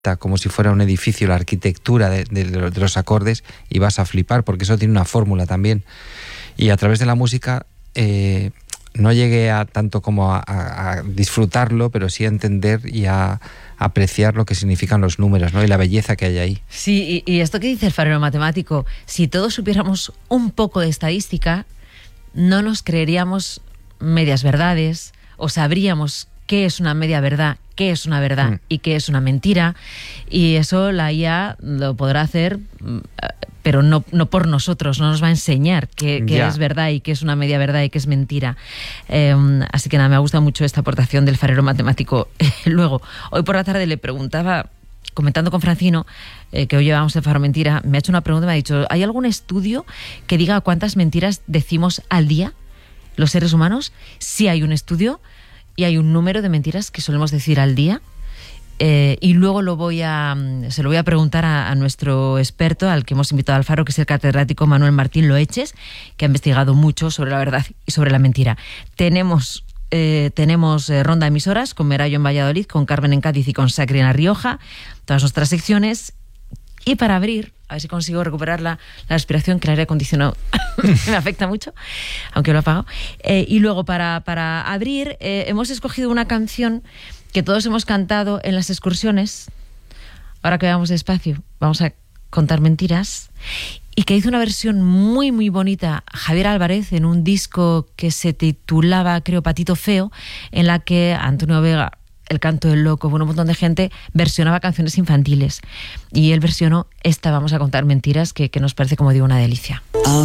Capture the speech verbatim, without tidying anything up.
como si fuera un edificio, la arquitectura de, de, de los acordes, y vas a flipar, porque eso tiene una fórmula también. Y a través de la música eh, no llegué a tanto como a, a, a disfrutarlo, pero sí a entender y a apreciar lo que significan los números, ¿no? Y la belleza que hay ahí. Sí, y, y esto que dice el farero matemático, si todos supiéramos un poco de estadística, no nos creeríamos medias verdades, o sabríamos qué es una media verdad, qué es una verdad mm. y qué es una mentira, y eso la I A lo podrá hacer, pero no, no por nosotros, no nos va a enseñar qué, qué es verdad y qué es una media verdad y qué es mentira. Eh, así que nada, me ha gustado mucho esta aportación del farero matemático. Luego, hoy por la tarde le preguntaba, comentando con Francino, eh, que hoy llevamos el Faro Mentira, me ha hecho una pregunta, me ha dicho, ¿hay algún estudio que diga cuántas mentiras decimos al día los seres humanos? Sí hay un estudio, y hay un número de mentiras que solemos decir al día, eh, y luego lo voy a, se lo voy a preguntar a, a nuestro experto, al que hemos invitado al Faro, que es el catedrático Manuel Martín Loeches, que ha investigado mucho sobre la verdad y sobre la mentira. Tenemos, eh, tenemos eh, ronda de emisoras con Merayo en Valladolid, con Carmen en Cádiz y con Sacri en La Rioja, todas nuestras secciones. Y para abrir, a ver si consigo recuperar la, la respiración, que el aire acondicionado me afecta mucho, aunque lo he apagado. Eh, y luego, para, para abrir, eh, hemos escogido una canción que todos hemos cantado en las excursiones. Ahora que vamos despacio, vamos a contar mentiras. Y que hizo una versión muy, muy bonita Javier Álvarez en un disco que se titulaba, creo, Patito Feo, en la que Antonio Vega, El Canto del Loco, bueno, un montón de gente versionaba canciones infantiles. Y él versionó esta, Vamos a contar mentiras, que, que nos parece, como digo, una delicia.